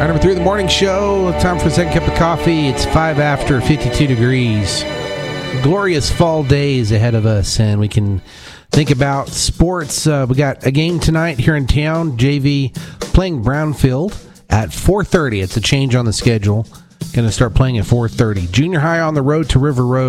Our number 3 of the morning show. Time for a second cup of coffee. It's 5 after 52 degrees. Glorious fall days ahead of us, and we can think about sports. We got a game tonight here in town. JV playing Brownfield at 4:30. It's a change on the schedule. Going to start playing at 4:30. Junior high on the road to River Road.